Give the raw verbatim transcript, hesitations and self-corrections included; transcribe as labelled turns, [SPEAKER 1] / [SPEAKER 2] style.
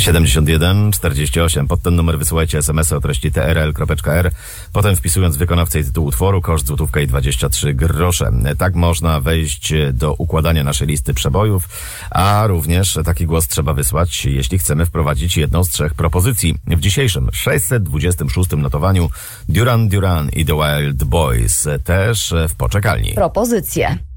[SPEAKER 1] siedemdziesiąt jeden czterdzieści osiem. Pod ten numer wysyłajcie es em esy o treści t r l kropka r. Potem wpisując wykonawcę i tytuł utworu, koszt złotówka i dwadzieścia trzy grosze. Tak można wejść do układania naszej listy przebojów, a również taki głos trzeba wysłać, jeśli chcemy wprowadzić jedną z trzech propozycji. W dzisiejszym sześćset dwudziestym szóstym notowaniu Duran Duran i The Wild Boys też w poczekalni.
[SPEAKER 2] Propozycje.